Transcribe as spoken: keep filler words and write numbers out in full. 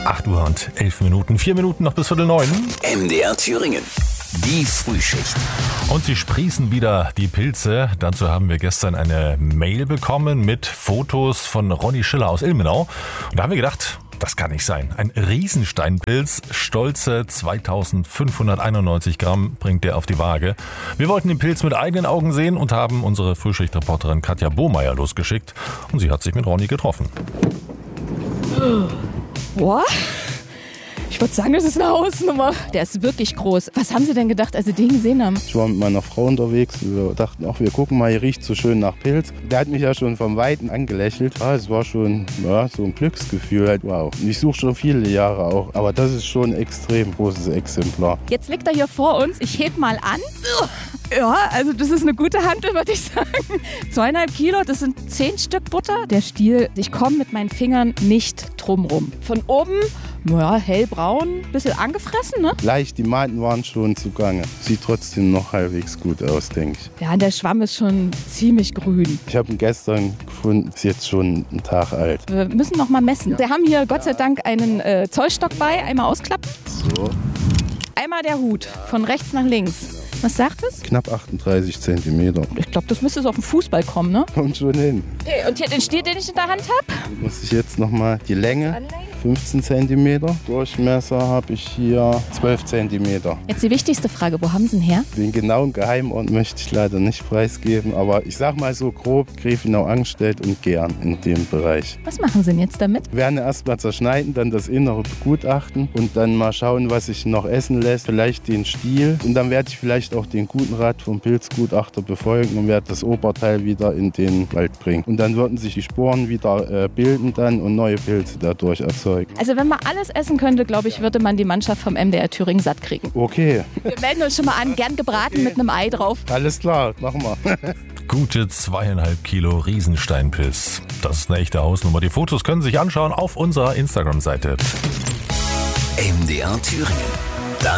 acht Uhr und elf Minuten. Vier Minuten noch bis Viertel neun. M D R Thüringen. Die Frühschicht. Und sie sprießen wieder, die Pilze. Dazu haben wir gestern eine Mail bekommen mit Fotos von Ronny Schiller aus Ilmenau. Und da haben wir gedacht, das kann nicht sein. Ein Riesensteinpilz, stolze zweitausendfünfhunderteinundneunzig Gramm bringt der auf die Waage. Wir wollten den Pilz mit eigenen Augen sehen und haben unsere Frühschichtreporterin Katja Bohmeier losgeschickt. Und sie hat sich mit Ronny getroffen. Boah, ich würde sagen, das ist eine Hausnummer. Der ist wirklich groß. Was haben Sie denn gedacht, als Sie den gesehen haben? Ich war mit meiner Frau unterwegs. Wir dachten, ach, wir gucken mal, hier riecht so schön nach Pilz. Der hat mich ja schon vom Weiten angelächelt. Ja, es war schon ja, so ein Glücksgefühl. Halt, wow. Und ich suche schon viele Jahre auch. Aber das ist schon ein extrem großes Exemplar. Jetzt liegt er hier vor uns. Ich heb mal an. Ja, also das ist eine gute Handel, würde ich sagen. Zweieinhalb Kilo, das sind zehn Stück Butter. Der Stiel, ich komme mit meinen Fingern nicht drum rum. Von oben, ja, hellbraun, bisschen angefressen, ne? Leicht, die Maden waren schon zugange. Sieht trotzdem noch halbwegs gut aus, denke ich. Ja, und der Schwamm ist schon ziemlich grün. Ich habe ihn gestern gefunden, ist jetzt schon einen Tag alt. Wir müssen noch mal messen. Wir haben hier Gott sei Dank einen äh, Zollstock bei, einmal ausklappen. So. Einmal der Hut, von rechts nach links. Was sagt es? Knapp achtunddreißig Zentimeter. Ich glaube, das müsste so auf den Fußball kommen, ne? Kommt schon hin. Okay, und hier den Stiel, den ich in der Hand habe? Muss ich jetzt nochmal die Länge, fünfzehn Zentimeter. Durchmesser habe ich hier zwölf Zentimeter. Jetzt die wichtigste Frage, wo haben Sie ihn her? Den genauen Geheimort möchte ich leider nicht preisgeben, aber ich sag mal so grob, Grafenau-Angstedt und Gern in dem Bereich. Was machen Sie denn jetzt damit? Wir werden erst mal zerschneiden, dann das Innere begutachten und dann mal schauen, was sich noch essen lässt. Vielleicht den Stiel und dann werde ich vielleicht auch den guten Rat vom Pilzgutachter befolgen und werde das Oberteil wieder in den Wald bringen. Und dann würden sich die Sporen wieder äh, bilden dann und neue Pilze dadurch erzeugen. Also wenn man alles essen könnte, glaube ich, würde man die Mannschaft vom M D R Thüringen satt kriegen. Okay. Wir melden uns schon mal an, gern gebraten okay. Mit einem Ei drauf. Alles klar, machen wir. Gute zweieinhalb Kilo Riesensteinpilz. Das ist eine echte Hausnummer. Die Fotos können Sie sich anschauen auf unserer Instagram-Seite. M D R Thüringen.